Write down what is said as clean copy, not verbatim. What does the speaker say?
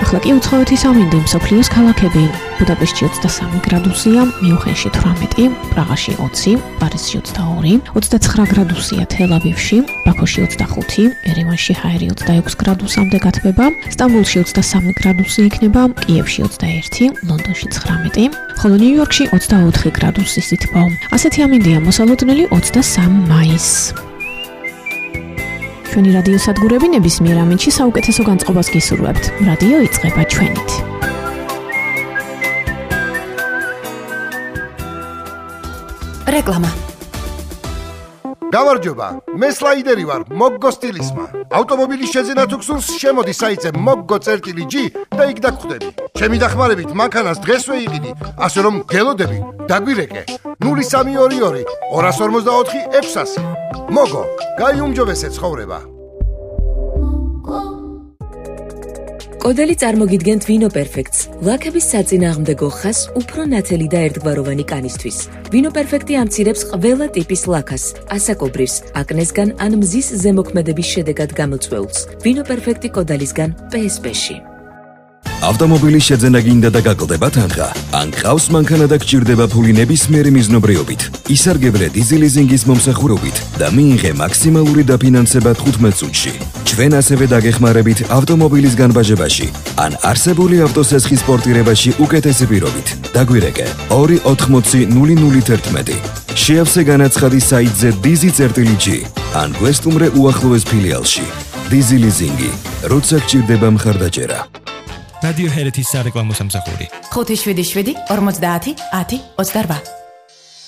ახლა კი უცხოეთის ამინდი მსოფლიოს ქალაქები. ბუდაპეშტში 23 გრადუსია, მიუნხენში 18, პრაღაში 20, პარიზში 22, 29 გრადუსია თელ-ავივში, ბაქოში 25, ერევანში ჰაერი 26 გრადუსამდე გათბება, სტამბოლში 23 გრადუსი იქნება, კიევში 21, ლონდონში 19, ხოლო ნიუ-იორკში 24 გრადუსი სითბო. ასეთი ამინდია მოსალოდნელი 23 მაისს. ჩვენი რადიო სადგურები ნებისმიერ ამინდში საუკეთესო განწყობას გისურვებთ. რადიო იწყება ჩვენით. რეკლამა. გამარჯობა, მე სლაიდერი ვარ, მოგგო სტილისმა. ავტომობილის შეძენა თუ გსურს, შემოდი საიტზე moggo.g და იქ დაგხვდები. ჩემი დახმარებით მანქანას დღესვე იყიდი, ასე რომ გელოდები, დაგვირეკე. 0322 244 600. მოგო, გაიუმჯობესე ცხოვრება. კოდელი წარმოგიდგენთ ვინო პერფექტს, ლაქების საწინააღმდეგო ხაზს უფრო ნათელი და ერთგვაროვანი კანისთვის. ვინო პერფექტი ამცირებს ყველა ტიპის ლაქას, ასაკობრივს, აკნესგან ან მზის ზემოქმედების შედეგად გამოწვეულს. ვინო პერფექტი კოდალისგან PSP-ში. ავტომობილის შეძენა გინდა და გაკლდება თანხა. ან ყავს მანქანა და გჭირდება ფული ნებისმიერი მიზნობრიობით. ისარგებლე დიზელიზინგის მომსახურებით და მიიღე მაქსიმალური დაფინანსება 15 წუთში. ჩვენ ასევე დაგეხმარებით ავტომობილის განბაჟებაში ან არსებული ავტოსესხის პორტირებაში უკეთესი პირობით. დაგვირეკე 280 შეავსე განაცხადი საიტზე dizi.g ან გვესტუმრე უახლოეს ფილიალში. დიზელიზინგი, როცა გჭირდება მხარდაჭერა. რადიო ჰერეთის სარეკლამო სამსახური 577 50 10 28